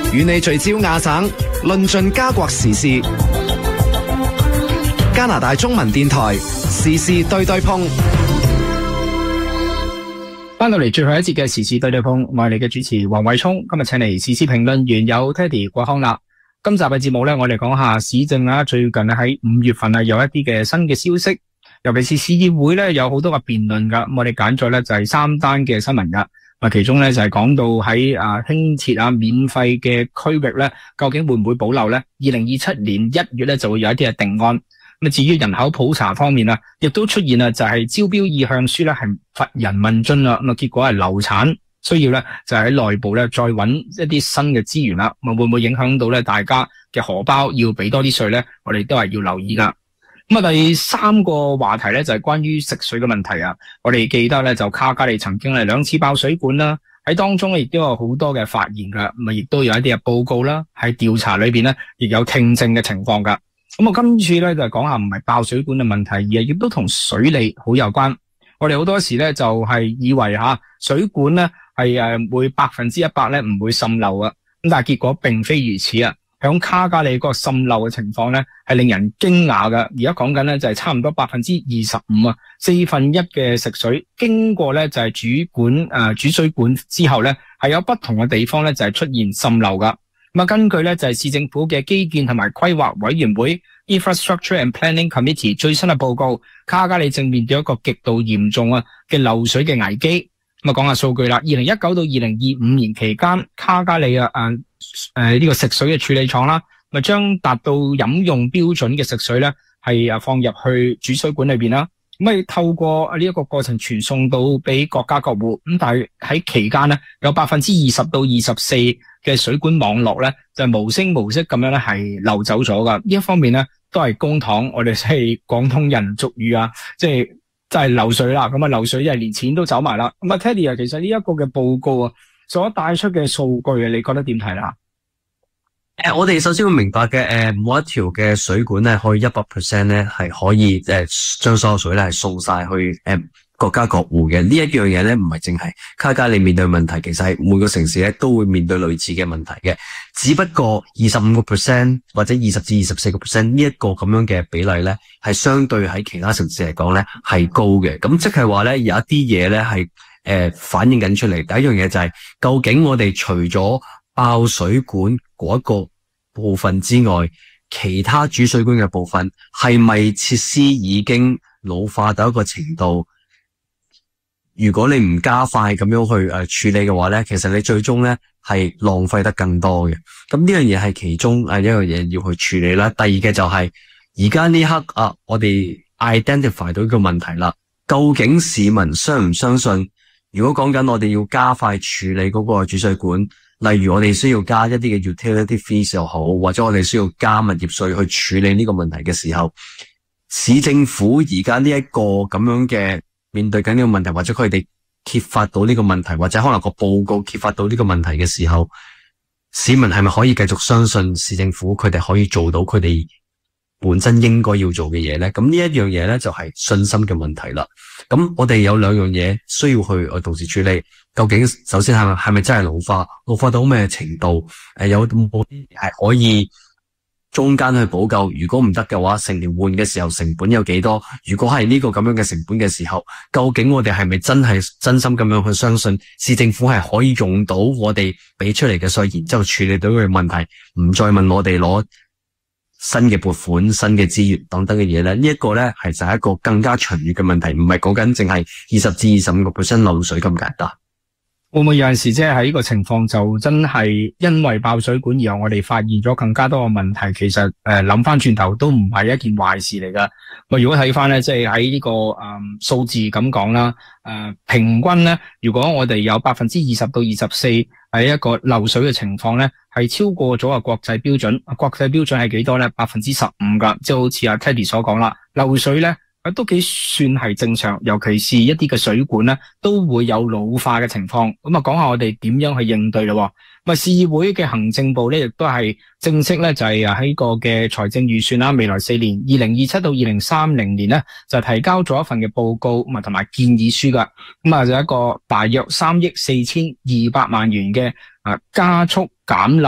與你聚焦亞省，論盡加國時事。加拿大中文電台時事對對碰。 翻到嚟最後一節嘅時事對對碰，我係你嘅主持黃偉聰。今日請嚟時事評論員有 Teddy 郭康立。今集嘅節目咧，我哋講下市政啊，最近喺5月份啊有一啲嘅新嘅消息，尤其是市議會咧有好多嘅辯論噶。我哋揀咗咧就係3單嘅新聞噶。其中咧就係講到喺輕鐵免費嘅區域咧，究竟會唔會保留咧？2027年1月咧就會有一啲嘅定案。至於人口普查方面啊，亦都出現就係招標意向書咧係乏人問津啦。結果係流產，需要咧就係喺內部咧再揾一啲新嘅資源啦。會唔會影響到咧大家嘅荷包要俾多啲稅咧？我哋都係要留意噶。第3個話題咧就係關於食水嘅問題啊。我哋記得咧就卡加利曾經係2次爆水管啦，喺當中亦都有好多嘅發言噶，亦都有一啲嘅報告啦，喺調查裏邊咧亦有聽證嘅情況噶。我今次咧就講下唔係爆水管嘅問題，而係亦都同水利好有關。我哋好多時咧就係以為水管咧係會100%咧唔會滲漏啊，咁但係結果並非如此啊。響卡加利嗰個滲漏嘅情況咧係令人驚訝噶。而家講緊咧就係差唔多25%啊，1/4嘅食水經過咧就係主水管之後咧係有不同嘅地方咧就係出現滲漏噶。根據咧就係市政府嘅基建同埋規劃委員會 Infrastructure and Planning Committee 最新嘅報告，卡加利正面對一個極度嚴重嘅漏水嘅危機。講下數據啦，2019到2025年期間，卡加利呢個食水嘅處理廠啦，將達到飲用標準嘅食水咧係放入去主水管裏邊啦。透過呢一個過程傳送到俾各家各戶，但係喺期間咧有20%到24%嘅水管網絡咧就係無聲無息咁樣咧係漏走咗噶。呢一方面咧都係公帑，我哋即係廣東人俗語啊，即係真係漏水啦。漏水即係連錢都走埋啦。Teddy 其實呢一個嘅報告所帶出嘅數據你覺得點睇啦？ 我哋首先要明白嘅，每一條嘅水管咧，可以100%咧係可以將所有水咧係送晒去各家各戶嘅。呢一樣嘢咧唔係淨係卡加利面對問題，其實係每個城市咧都會面對類似嘅問題嘅。只不過25%或者20至24%呢一個咁樣嘅比例咧，係相對喺其他城市嚟講咧係高嘅。咁即係話咧有一啲嘢咧係反映緊出嚟。第一樣嘢就係究竟我哋除咗爆水管嗰一個部分之外，其他主水管嘅部分係咪設施已經老化到一個程度？如果你唔加快咁樣去處理嘅話咧，其實你最終咧係浪費得更多嘅。咁呢樣嘢係其中一樣嘢要去處理啦。第二嘅就係而家呢刻我哋 identify 到一個問題啦。究竟市民相唔相信？如果講緊我哋要加快處理嗰個主水管，例如我哋需要加一啲嘅 utility fees 又好，或者我哋需要加物業稅去處理呢個問題嘅時候，市政府而家呢一個咁樣嘅面對緊呢個問題，或者佢哋揭發到呢個問題，或者可能個報告揭發到呢個問題嘅時候，市民係咪可以繼續相信市政府佢哋可以做到佢哋本身應該要做嘅嘢呢？咁呢一樣嘢呢，就係信心嘅問題啦。咁我哋有2樣嘢需要去同時處理。究竟首先係咪真係老化到咩程度？有冇啲係可以中間去補救？如果唔得嘅話，成年換嘅時候成本有幾多？如果係呢個咁樣嘅成本嘅時候，究竟我哋係咪真心咁樣去相信市政府係可以用到我哋俾出嚟嘅稅，然之後處理到佢嘅問題，唔再問我哋攞新嘅撥款、新嘅資源等等嘅嘢咧？呢一個咧係就係一個更加長遠嘅問題，唔係講緊淨係20至25% 漏水咁簡單。 會唔會有陣時即係喺呢個情況就真係因為爆水管而我哋發現咗更加多嘅問題？其實諗翻轉頭都唔係一件壞事嚟噶。如果睇翻咧，即係喺呢個數字咁講啦，平均咧，如果我哋有20%到24%係一個漏水嘅情況咧，係超過咗國際標準。國際標準係幾多咧？15%噶，即係好似阿 Teddy 所講啦，漏水咧都幾算係正常，尤其是一啲嘅水管咧都會有老化嘅情況。講下我哋點樣去應對咯。市議會嘅行政部咧亦都係正式咧就係喺個嘅財政預算啦，未來4年2027到2030年咧就提交咗一份嘅報告同埋建議書噶。就一個大約3億4200萬元嘅加速減漏